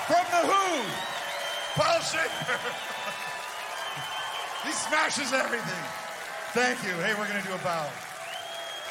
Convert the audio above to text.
From The Who, Paul Shaffer. He smashes everything. Thank you. Hey, we're going to do a bow.